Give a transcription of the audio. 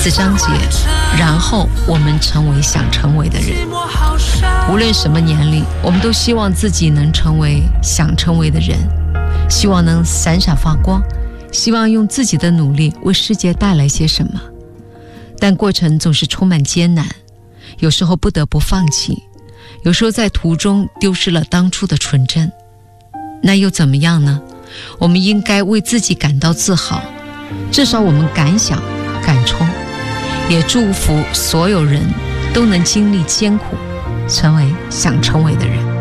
此章节，然后我们成为想成为的人。无论什么年龄，我们都希望自己能成为想成为的人，希望能闪闪发光，希望用自己的努力为世界带来些什么。但过程总是充满艰难，有时候不得不放弃，有时候在途中丢失了当初的纯真。那又怎么样呢？我们应该为自己感到自豪，至少我们敢想敢冲。也祝福所有人都能经历艰苦，成为想成为的人。